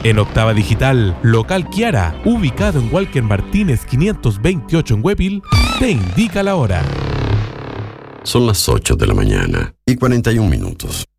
En Octava Digital, local Kiara, ubicado en Walker Martínez 528 en Huepil, te indica la hora. Son las 8 de la mañana y 41 minutos.